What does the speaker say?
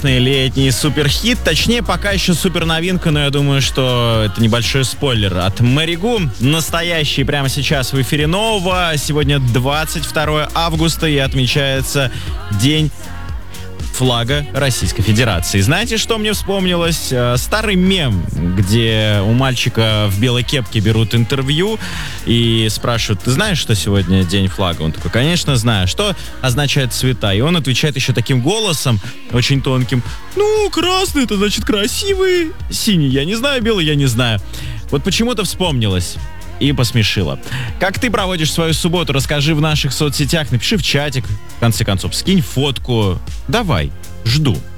Летний суперхит, точнее пока еще суперновинка, но я думаю, что это небольшой спойлер от Мэри Гу. Настоящий прямо сейчас в эфире нового. Сегодня 22 августа и отмечается День флага Российской Федерации. Знаете, что мне вспомнилось? Старый мем, где у мальчика в белой кепке берут интервью и спрашивают: ты знаешь, что сегодня День флага? Он такой: конечно, знаю. Что означает цвета? И он отвечает еще таким голосом, очень тонким: ну, красный — это значит красивый, синий я не знаю, белый я не знаю. Вот почему-то вспомнилось и посмешило. Как ты проводишь свою субботу? Расскажи в наших соцсетях, напиши в чатик, в конце концов, скинь фотку. Давай, жду.